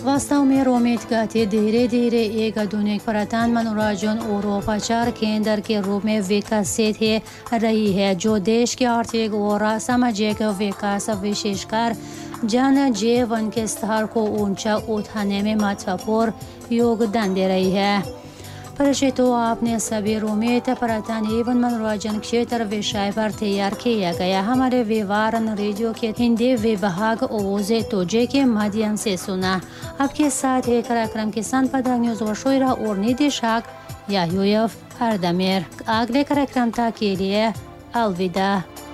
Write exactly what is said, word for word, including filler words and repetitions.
वास्तव में उम्मीद करते धीरे धीरे एक आधुनिक पर्यटन मनोरंजन औरोपचार केंद्र के रूप में विकसित रही है, जो देश के आर्थिक और सामाजिक विकास विशेषकर जन जीवन के स्तर को ऊंचा उठाने में महत्वपूर्ण योगदान दे रही है। परिचितों, आपने सभी उम्मीद पर्यटन एवं मनोरंजन क्षेत्र विषय पर तैयार किया गया हमारे विवरण रेडियो के हिंदी विभाग ओजे तोजे के माध्यम से सुना। आपके साथ एक कार्यक्रम किसान पदार्थ न्यूज और शोरा और निदेशक याह्यूफ अर्दमेर। अगले कार्यक्रम तक के लिए अलविदा।